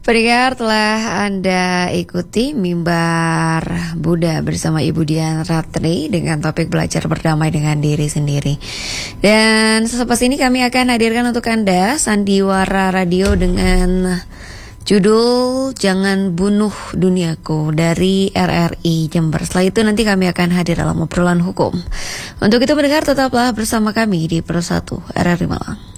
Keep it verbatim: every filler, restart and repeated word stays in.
Pendengar, telah Anda ikuti Mimbar Buddha bersama Ibu Dian Ratri dengan topik belajar berdamai dengan diri sendiri. Dan selepas ini kami akan hadirkan untuk Anda Sandiwara Radio dengan judul Jangan Bunuh Duniaku dari R R I Jember. Setelah itu nanti kami akan hadir dalam obrolan hukum. Untuk itu pendengar, tetaplah bersama kami di Pro satu R R I Malang.